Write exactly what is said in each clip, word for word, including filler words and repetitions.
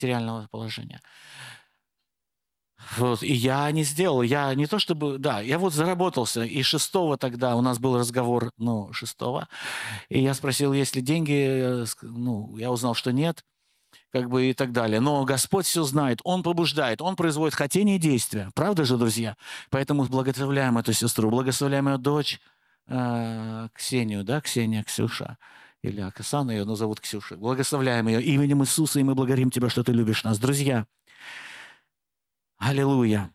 материального положения. Вот, и я не сделал, я не то чтобы, да, я вот заработался, и шестого тогда у нас был разговор, ну, шестого, и я спросил, есть ли деньги, ну, я узнал, что нет, как бы и так далее. Но Господь все знает, Он побуждает, Он производит хотение и действия. Правда же, друзья? Поэтому благословляем эту сестру, благословляем ее дочь э, Ксению, да, Ксения, Ксюша, или Оксана ее, но зовут Ксюша. Благословляем ее именем Иисуса, и мы благодарим Тебя, что Ты любишь нас. Друзья, аллилуйя.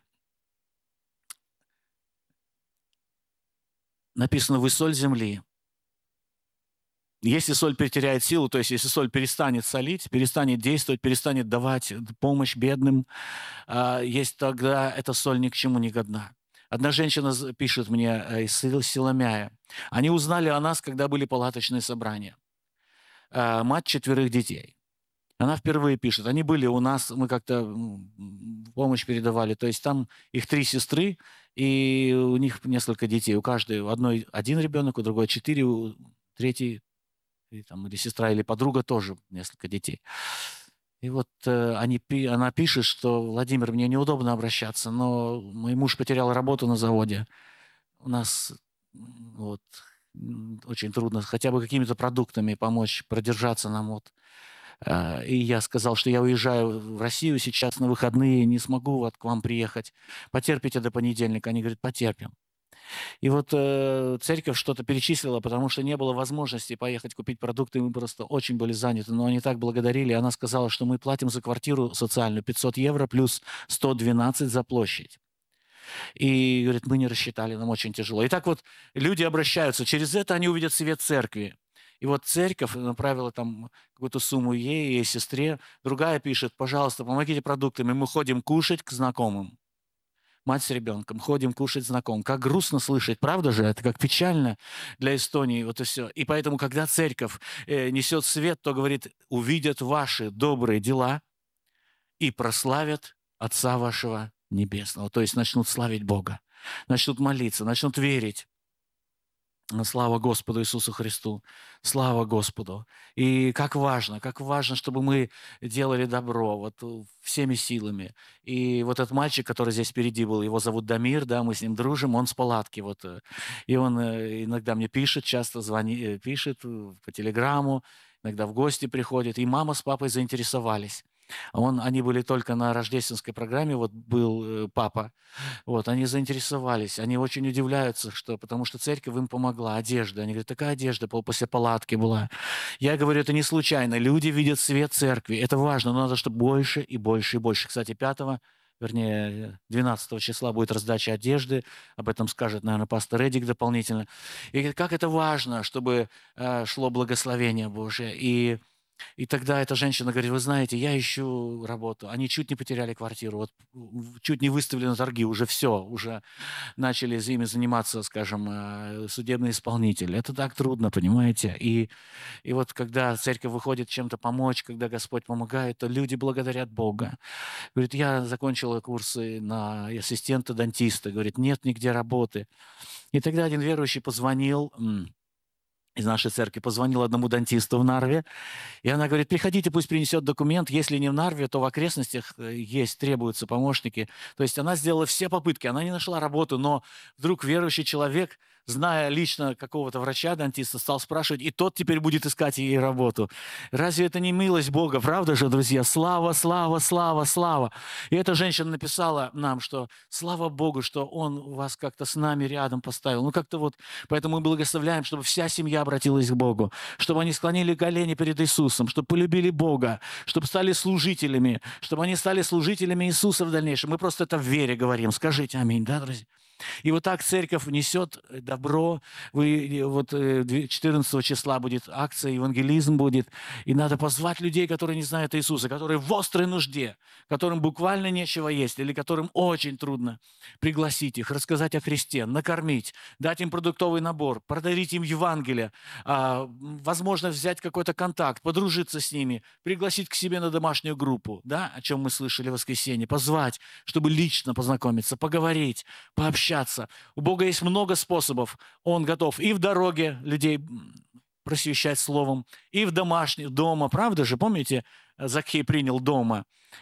Написано, вы соль земли. Если соль потеряет силу, то есть если соль перестанет солить, перестанет действовать, перестанет давать помощь бедным, есть тогда эта соль ни к чему не годна. Одна женщина пишет мне из Силомяя. Они узнали о нас, когда были палаточные собрания. Мать четверых детей. Она впервые пишет. Они были у нас, мы как-то помощь передавали. То есть там их три сестры, и у них несколько детей. У каждой, у одной один ребенок, у другой четыре, у третьей, или, там, или сестра, или подруга тоже несколько детей. И вот э, они, она пишет, что, Владимир, мне неудобно обращаться, но мой муж потерял работу на заводе. У нас вот, очень трудно хотя бы какими-то продуктами помочь продержаться нам. Вот. И я сказал, что я уезжаю в Россию сейчас на выходные, не смогу вот к вам приехать. Потерпите до понедельника. Они говорят, потерпим. И вот э, церковь что-то перечислила, потому что не было возможности поехать купить продукты, мы просто очень были заняты, но они так благодарили. Она сказала, что мы платим за квартиру социальную пятьсот евро плюс сто двенадцать за площадь. И, говорит, мы не рассчитали, нам очень тяжело. И так вот люди обращаются, через это они увидят свет церкви. И вот церковь направила там какую-то сумму ей, ей сестре. Другая пишет, пожалуйста, помогите продуктами, мы ходим кушать к знакомым. Мать с ребенком, ходим кушать знакомым. Как грустно слышать, правда же? Это как печально для Эстонии, вот и все. И поэтому, когда церковь э, несет свет, то говорит, увидят ваши добрые дела и прославят Отца вашего Небесного. То есть начнут славить Бога, начнут молиться, начнут верить. Слава Господу Иисусу Христу, слава Господу. И как важно, как важно, чтобы мы делали добро вот всеми силами. И вот этот мальчик, который здесь впереди был, его зовут Дамир, да, мы с ним дружим, он с палатки. Вот, и он иногда мне пишет, часто звонит, пишет по телеграмму, иногда в гости приходит. И мама с папой заинтересовались. Он, они были только на рождественской программе, вот был папа. Вот, они заинтересовались, они очень удивляются, что, потому что церковь им помогла, одежда. Они говорят, такая одежда после палатки была. Я говорю, это не случайно. Люди видят свет церкви. Это важно, но надо, чтобы больше и больше и больше. Кстати, пятого, вернее, двенадцатого числа будет раздача одежды. Об этом скажет, наверное, пастор Эдик дополнительно. И говорит, как это важно, чтобы э, шло благословение Божие. И И тогда эта женщина говорит, вы знаете, я ищу работу. Они чуть не потеряли квартиру, вот, чуть не выставили на торги, уже все, уже начали ими заниматься, скажем, судебные исполнители. Это так трудно, понимаете? И, и вот когда церковь выходит чем-то помочь, когда Господь помогает, то люди благодарят Бога. Говорит, я закончила курсы на ассистента-дантиста. Говорит, нет нигде работы. И тогда один верующий позвонил из нашей церкви, позвонил одному дантисту в Нарве, и она говорит, приходите, пусть принесет документ, если не в Нарве, то в окрестностях есть, требуются помощники. То есть она сделала все попытки, она не нашла работу, но вдруг верующий человек, зная лично какого-то врача-дантиста, стал спрашивать, и тот теперь будет искать ей работу. Разве это не милость Бога? Правда же, друзья? Слава, слава, слава, слава. И эта женщина написала нам, что слава Богу, что Он вас как-то с нами рядом поставил. Ну, как-то вот, поэтому мы благословляем, чтобы вся семья обратилась к Богу, чтобы они склонили колени перед Иисусом, чтобы полюбили Бога, чтобы стали служителями, чтобы они стали служителями Иисуса в дальнейшем. Мы просто это в вере говорим. Скажите аминь, да, друзья? И вот так церковь несет добро. Вы, вот четырнадцатого числа будет акция, евангелизм будет. И надо позвать людей, которые не знают Иисуса, которые в острой нужде, которым буквально нечего есть, или которым очень трудно. Пригласить их, рассказать о Христе, накормить, дать им продуктовый набор, подарить им Евангелие, возможно, взять какой-то контакт, подружиться с ними, пригласить к себе на домашнюю группу, да, о чем мы слышали в воскресенье, позвать, чтобы лично познакомиться, поговорить, пообщаться. У Бога есть много способов. Он готов и в дороге людей просвещать словом, и в домашнем, дома. Правда же, помните, Закхей принял дома